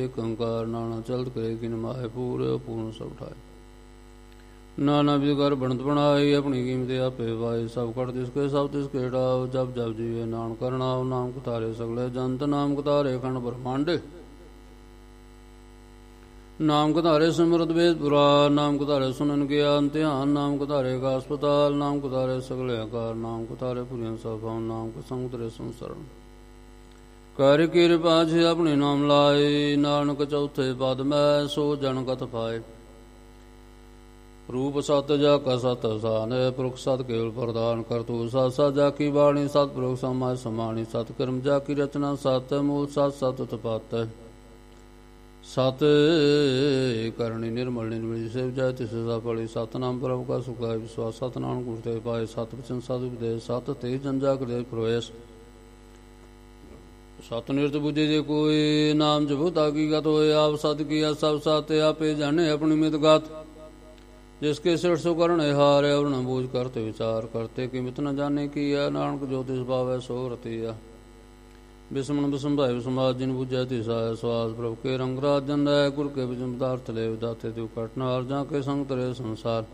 ਏਕ ਓੰਕਾਰ ਨਾਨਾ ਚਲਤ ਕਰੇ ਕਿਨ ਮਾਹੇ ਪੂਰੇ ਪੂਰਨ ਸਭ ਠਾਏ। ਨਾਨਾ ਵਿਦ ਕਰ ਬਣਤ ਬਣਾਈ ਆਪਣੀ ਕੀਮਤ ਆਪੇ ਵਾਏ। ਸਭ ਕਟ ਤਿਸਕੇ ਸਭ ਤਿਸਕੇ ਢਾਉ ਜਪ ਜਪ ਜੀਵੇ ਨਾਨਕ ਕਰਨਾਉ। ਨਾਮ ਕਤਾਰੇ ਸਗਲੇ ਜੰਤ ਨਾਮ ਕਤਾਰੇ ਖੰਡ ਬ੍ਰਹਮੰਡ। ਨਾਮ ਕਧਾਰੇ ਸਿਮਰਤ ਵੇਦ ਪੁਰਾਨ। ਨਾਮ ਕਧਾਰੇ ਸੁਨਨ ਗਿਆਨ ਧਿਆਨ। ਨਾਮ ਕਧਾਰੇ ਕਾ ਹਸਪਤਾਲ। ਨਾਮ ਕਧਾਰੇ ਸਗਲੇ ਆਕਾਰ। ਨਾਮ ਕਧਾਰੇ ਪੁਰੀਆਂ ਸਭ ਨਾਮ ਕੋ ਸੰਗ ਤੇਰੇ ਸੰਸਰਨ। ਕਰ ਕਿਰਪਾ ਜੀ ਆਪਣੇ ਨਾਮ ਲਾਏ। ਨਾਨਕ ਚੌਥੇ ਪਦ ਮੈਂ ਸੋ ਜਨ ਕਤ ਪਾਏ। ਰੂਪ ਸਤ ਜਾ ਕਾ ਸਤ ਸਾਨ। ਪੁਰਖ ਸਤ ਕੇਵਲ ਪ੍ਰਦਾਨ ਕਰਤੂ ਸਤ ਸਤ ਜਾ ਕੀ ਬਾਣੀ। ਸਤ ਪੁਰਖ ਸਮਾਇ ਸਮਾਣੀ। ਸਤ ਕਰਮ ਜਾ ਕੀ ਰਚਨਾ। ਸਤ ਮੂਲ ਸਤ ਸਤ ਉਤਪਾਤ। ਸਤ ਕਰਨੀ ਨਿਰਮਲ ਨਿਰਮਲੀ ਸੇਵ ਜਾਇ ਤਿਸ ਸਫਲੀ। ਸਤਨਾਮ ਪ੍ਰਭ ਕਾ ਸੁਖਾਇ ਵਿਸਵਾਸ। ਸਤਨਾਮ ਗੁਰਤੇ ਪਾਏ। ਸਤ ਬਚਨ ਸਤ ਉਪਦੇਸ਼। ਸਤ ਤੇ ਜੰਜਾ ਕਰੇ ਪ੍ਰਵੇਸ਼। ਸਤ ਨਿਰਤ ਬੁਝੇ ਜੇ ਕੋਈ। ਨਾਮ ਜਪੁ ਤਾਕੀ ਗਤ ਹੋਏ। ਆਪ ਸਤ ਕੀਆ ਸਭ ਸਤ। ਆਪੇ ਜਾਣੇ ਆਪਣੀ ਮਿਤ ਗਾਤ। ਜਿਸਕੇ ਸਿਰ ਸੋ ਕਰਣੇ ਹਾਰ। ਔਰ ਨ ਬੂਝ ਕਰਤੇ ਵਿਚਾਰ ਕਰਤੇ। ਕਿਮਤ ਨ ਜਾਣੇ ਕੀਆ। ਨਾਨਕ ਜੋ ਤਿਸ ਭਾਵੈ ਸੋ ਰਤੀਆ। ਬਿਸਮਨ ਬਿਸੰਭਾਇ ਬਿਸਮਾਦ ਜਿਨ ਬੁਝੈ ਤਿਸਾਇ। ਸਵਾਸ ਪ੍ਰਭ ਕੇ ਰੰਗ ਰਾਜਨ ਹੈ। ਗੁਰ ਕੇ ਬਿਜਨ ਪਦਾਰਥ ਲੈ ਵਿਦਾਤੇ ਤੂ ਕਟ ਨਾਲ। ਜਾਂ ਕੇ ਸੰਗ ਤਰੇ ਸੰਸਾਰ।